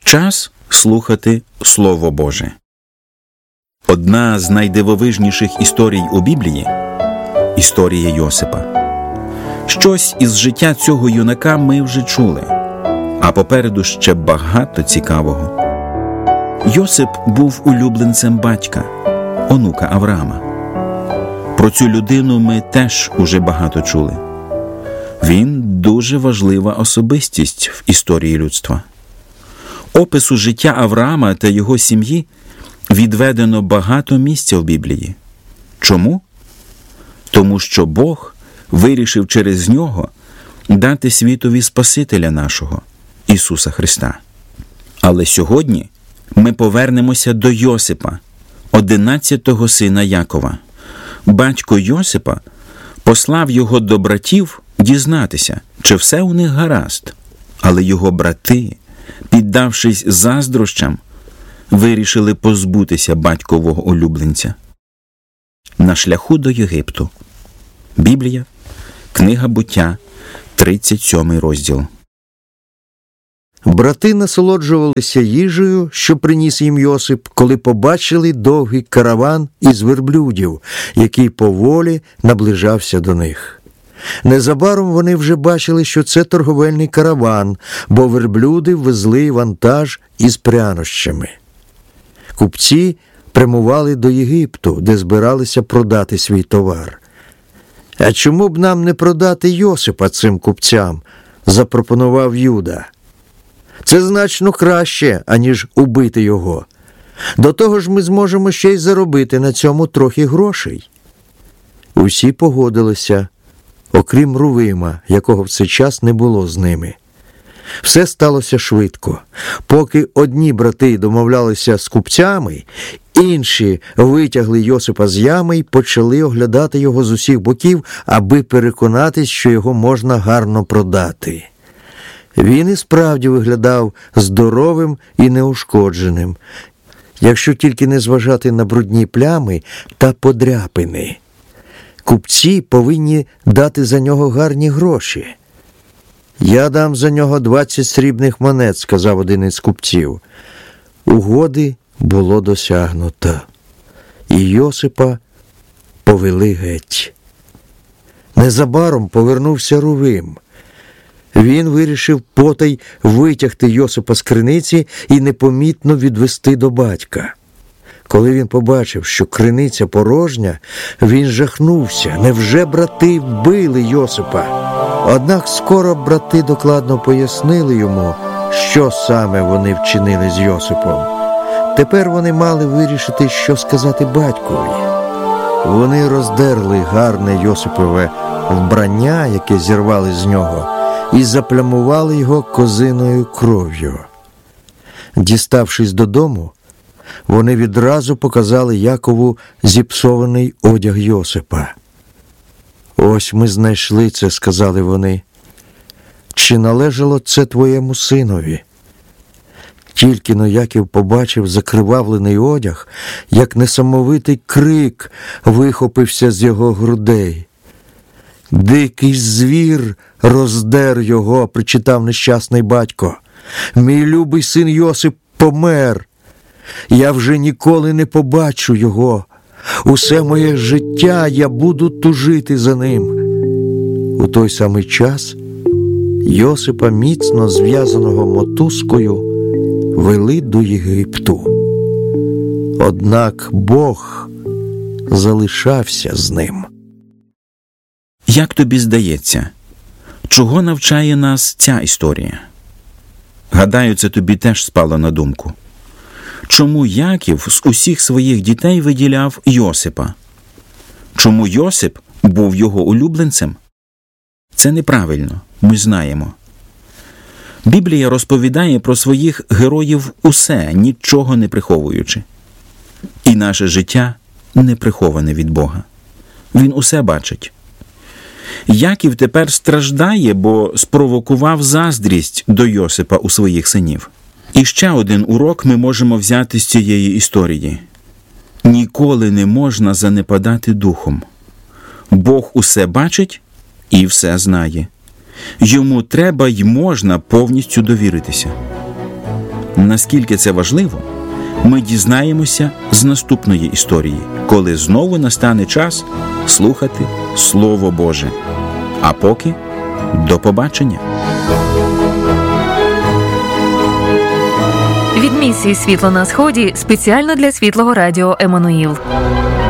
Час слухати Слово Боже. Одна з найдивовижніших історій у Біблії – історія Йосипа. Щось із життя цього юнака ми вже чули, а попереду ще багато цікавого. Йосип був улюбленцем батька, онука Авраама. Про цю людину ми теж уже багато чули. Він дуже важлива особистість в історії людства. Опису життя Авраама та його сім'ї відведено багато місця в Біблії. Чому? Тому що Бог вирішив через нього дати світові Спасителя нашого, Ісуса Христа. Але сьогодні ми повернемося до Йосипа, 11-го сина Якова. Батько Йосипа послав його до братів дізнатися, чи все у них гаразд. Але його брати, піддавшись заздрощам, вирішили позбутися батькового улюбленця. На шляху до Єгипту. Біблія, книга Буття, 37 розділ. Брати насолоджувалися їжею, що приніс їм Йосип, коли побачили довгий караван із верблюдів, який поволі наближався до них. Незабаром вони вже бачили, що це торговельний караван, бо верблюди везли вантаж із прянощами. Купці прямували до Єгипту, де збиралися продати свій товар. «А чому б нам не продати Йосипа цим купцям?» – запропонував Юда. «Це значно краще, аніж убити його. До того ж ми зможемо ще й заробити на цьому трохи грошей». Усі погодилися, окрім Рувима, якого в цей час не було з ними. Все сталося швидко. Поки одні брати домовлялися з купцями, інші витягли Йосипа з ями й почали оглядати його з усіх боків, аби переконатись, що його можна гарно продати. Він і справді виглядав здоровим і неушкодженим, якщо тільки не зважати на брудні плями та подряпини. Купці повинні дати за нього гарні гроші. «Я дам за нього 20 срібних монет», – сказав один із купців. Угоди було досягнуто, і Йосипа повели геть. Незабаром повернувся Рувим. Він вирішив потай витягти Йосипа з криниці і непомітно відвести до батька. Коли він побачив, що криниця порожня, він жахнувся. Невже брати вбили Йосипа? Однак скоро брати докладно пояснили йому, що саме вони вчинили з Йосипом. Тепер вони мали вирішити, що сказати батькові. Вони роздерли гарне Йосипове вбрання, яке зірвали з нього, і заплямували його козиною кров'ю. Діставшись додому, вони відразу показали Якову зіпсований одяг Йосипа. «Ось ми знайшли це», – сказали вони. «Чи належало це твоєму синові?» Тільки-но Яків побачив закривавлений одяг, як несамовитий крик вихопився з його грудей. «Дикий звір роздер його», – причитав нещасний батько. «Мій любий син Йосип помер. Я вже ніколи не побачу його. Усе моє життя я буду тужити за ним». У той самий час Йосипа, міцно зв'язаного мотузкою, вели до Єгипту. Однак Бог залишався з ним. Як тобі здається, чого навчає нас ця історія? Гадаю, це тобі теж спало на думку. Чому Яків з усіх своїх дітей виділяв Йосипа? Чому Йосип був його улюбленцем? Це неправильно, ми знаємо. Біблія розповідає про своїх героїв усе, нічого не приховуючи. І наше життя не приховане від Бога. Він усе бачить. Яків тепер страждає, бо спровокував заздрість до Йосипа у своїх синів. І ще один урок ми можемо взяти з цієї історії. Ніколи не можна занепадати духом. Бог усе бачить і все знає. Йому треба й можна повністю довіритися. Наскільки це важливо, ми дізнаємося з наступної історії, коли знову настане час слухати Слово Боже. А поки до побачення! Від місії «Світло на Сході» спеціально для Світлого Радіо Еммануїл.